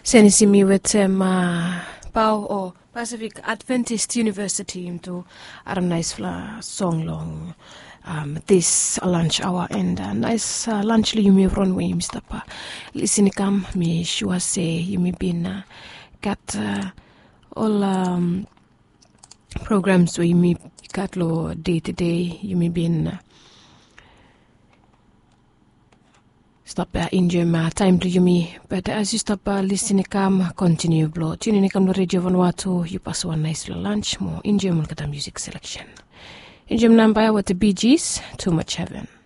Senisimi wetem Pau or Pacific Adventist University into nice song long this lunch hour and nice lunch you may run way Mr. Pa. Listen come me sure say you may been got all programs where you may got low day to day you may been stop enjoy my time to you me but as you stop listening come continue blow tuning come to Radio Vanuatu you pass one nice little lunch more enjoy mulkata music selection enjoy number with the Bee Gees Too Much Heaven.